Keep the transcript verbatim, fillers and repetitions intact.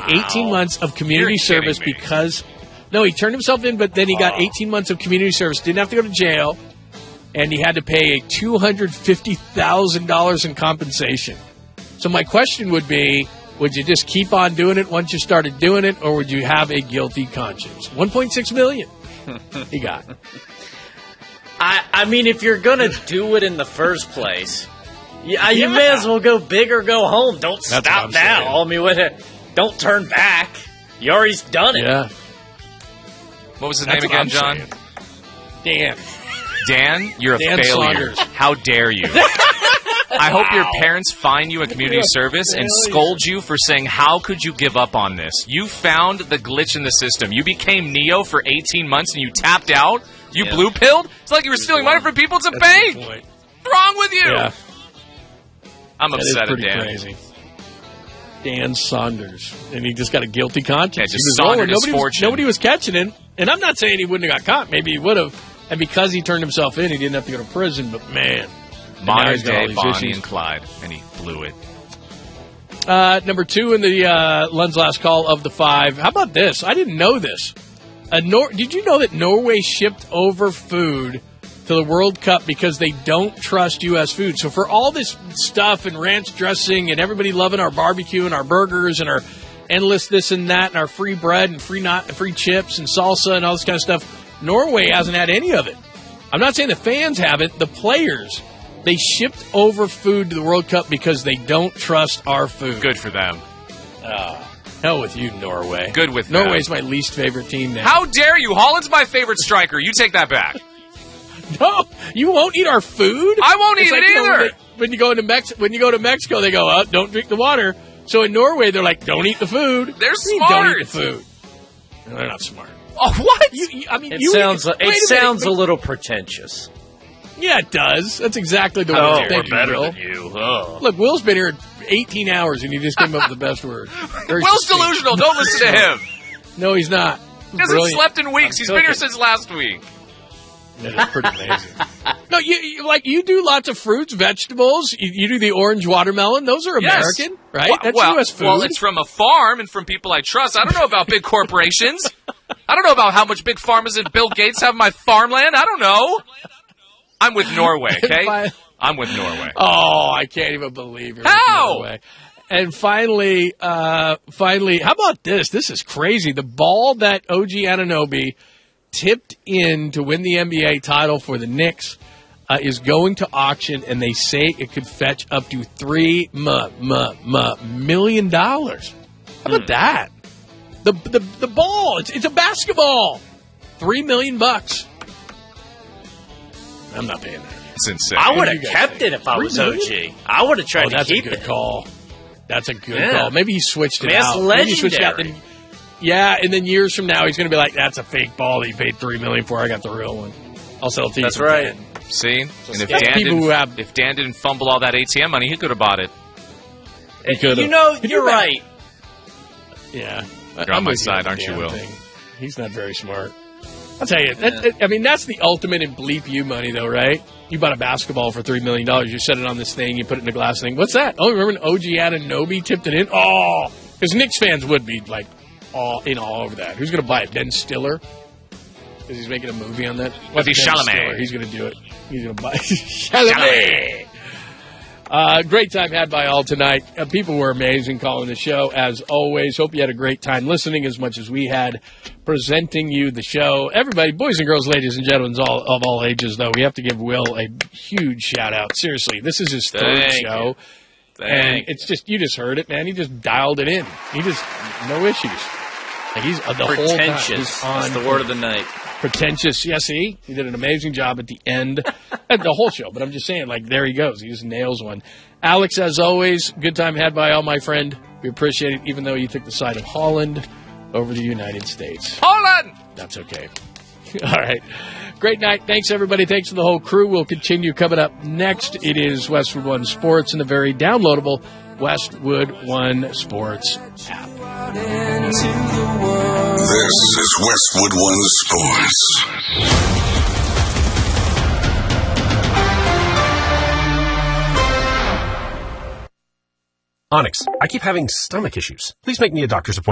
eighteen months of community service because no, he turned himself in, but then he got eighteen months of community service. Didn't have to go to jail, and he had to pay two hundred fifty thousand dollars in compensation. So my question would be, would you just keep on doing it once you started doing it, or would you have a guilty conscience? one point six million dollars he got. I, I mean, if you're going to do it in the first place, yeah, you yeah. may as well go big or go home. Don't That's stop now. Saying. I mean, what, don't turn back. You already done it. Yeah. What was his That's name again, John? Saying. Dan. Dan, you're a Dan failure. Saunders. How dare you? I hope your parents find you at community service and scold you for saying, how could you give up on this? You found the glitch in the system. You became Neo for eighteen months and you tapped out? You yeah. blue-pilled? It's like you were stealing money from people. It's a That's bank. What's wrong with you? Yeah. I'm that upset is at Dan. Crazy. Dan Saunders. And he just got a guilty conscience. Yeah, just Saunders his nobody fortune. Was, nobody was catching him. And I'm not saying he wouldn't have got caught. Maybe he would have. And because he turned himself in, he didn't have to go to prison. But, man. Modern day Bonnie issues. And Clyde. And he blew it. Uh, number two in the uh, Lund's last call of the five. How about this? I didn't know this. A Nor- Did you know that Norway shipped over food to the World Cup because they don't trust U S food? So for all this stuff and ranch dressing and everybody loving our barbecue and our burgers and our endless this and that and our free bread and free not free chips and salsa and all this kind of stuff, Norway hasn't had any of it. I'm not saying the fans haven't. The players, they shipped over food to the World Cup because they don't trust our food. Good for them. Uh, hell with you, Norway. Good with them. Norway's my least favorite team now. How dare you? Holland's my favorite striker. You take that back. No, you won't eat our food. I won't it's eat like, it you know, either. when, they, when you go into Mex- when you go to Mexico, they go, oh, "Don't drink the water." So in Norway, they're like, "Don't eat the food." They're you smart. Don't eat the food. No, they're not smart. Oh, what? You, you, I mean, it you, sounds it, it a sounds minute, a little pretentious. Yeah, it does. That's exactly the oh, word. We're you, better Will. than you. Oh. Look, Will's been here eighteen hours, and he just came up with the best word. Very Will's succinct. delusional. Don't listen to him. No, he's not. He hasn't Brilliant. slept in weeks. I'm He's cooking. been here since last week. That is pretty amazing. No, you, you like you do lots of fruits, vegetables. You, you do the orange watermelon. Those are Yes. American, right? Well, That's well, U S food. Well, it's from a farm and from people I trust. I don't know about big corporations. I don't know about how much big pharmas and Bill Gates have my farmland. I don't know. I'm with Norway, okay? Fi- I'm with Norway. Oh, I can't even believe it. How? Norway. And finally, uh, finally, how about this? This is crazy. The ball that O G Anunoby tipped in to win the N B A title for the Knicks uh, is going to auction, and they say it could fetch up to three m- m- m- million dollars. How about Hmm. that? The the the ball. It's it's a basketball. Three million bucks. I'm not paying that. It's insane. I would What have do you guys kept think? it if I was Really? O G. I would have tried Oh, to that's keep a good it. call. That's a good Yeah. call. Maybe he switched I it mean, that's out. Maybe he switched it out. legendary. Then, yeah, and then years from now, he's going to be like, "That's a fake ball that you paid three million for. I got the real one. I'll sell it to you." That's for right. ten." See? And if That's Dan, people didn't, who have- if Dan didn't fumble all that A T M money, he could have bought it. He could've. You know, Could you're you right. Yeah, You're I'm on my with you side, the aren't you, damn Will? thing. He's not very smart. I'll tell you. That, that- I mean, that's the ultimate in bleep you money, though, right? You bought a basketball for three million dollars. You set it on this thing. You put it in a glass thing. What's that? Oh, remember when O G Anunoby tipped it in? Oh, because Knicks fans would be like all in all over that. Who's going to buy it? Ben Stiller? Because he's making a movie on that. What's Mathieu Ben Chalamet. Stiller? He's going to do it. He's going to buy Chalamet. Uh, great time had by all tonight. Uh, people were amazing calling the show, as always. Hope you had a great time listening as much as we had presenting you the show. Everybody, boys and girls, ladies and gentlemen all, of all ages, though, we have to give Will a huge shout-out. Seriously, this is his third Thank show. you. And Thank it's just, you just heard it, man. He just dialed it in. He just, no issues. Like he's uh, the whole time. Pretentious. He's on That's the word of the night. Pretentious, yes, he he did an amazing job at the end, at the whole show. But I'm just saying, like, there he goes. He just nails one. Alex, as always, good time had by all, my friend. We appreciate it, even though you took the side of Holland over the United States. Holland! That's okay. All right. Great night. Thanks, everybody. Thanks to the whole crew. We'll continue coming up next. It is Westwood One Sports and the very downloadable Westwood One Sports app. This is Westwood One Sports. Onyx, I keep having stomach issues. Please make me a doctor's appointment.